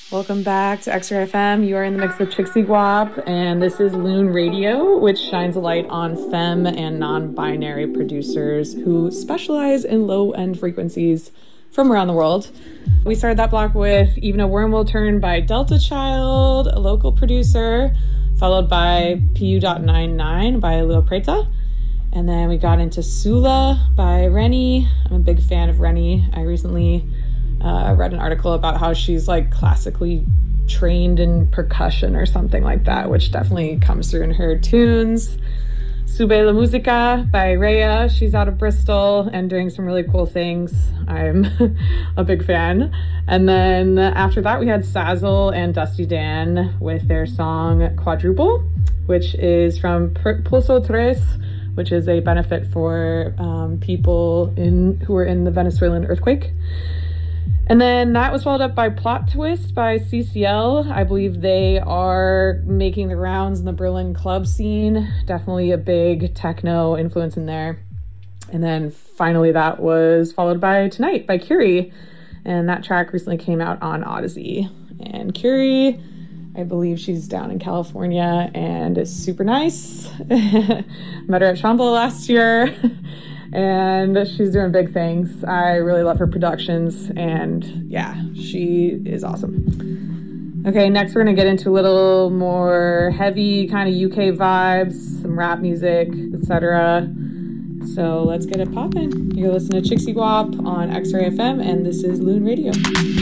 Welcome back to X-Ray FM. You are in the mix with Trixie Guap, and this is Loon Radio, which shines a light on femme and non-binary producers who specialize in low-end frequencies from around the world. We started that block with Even a Worm Will Turn by Delta Child, a local producer, followed by PU.99 by Leo Preta. And then we got into Sula by Rennie. I'm a big fan of Rennie. I recently read an article about how she's like classically trained in percussion or something like that, which definitely comes through in her tunes. Sube la Musica by Rhea. She's out of Bristol and doing some really cool things. I'm a big fan. And then after that, we had Sazzle and Dusty Dan with their song Quadruple, which is from Pulso Tres, which is a benefit for people who were in the Venezuelan earthquake. And then that was followed up by Plot Twist by CCL. I believe they are making the rounds in the Berlin club scene. Definitely a big techno influence in there. And then finally that was followed by Tonight by Curie. And that track recently came out on Odyssey. And Curie, I believe she's down in California and is super nice. Met her at Shambhala last year. And she's doing big things. I really love her productions, and yeah, she is awesome. Okay, next we're gonna get into a little more heavy kind of UK vibes, some rap music, etc. So let's get it poppin'. You're listening to Trixie Guap on X-Ray FM, and this is Loon Radio.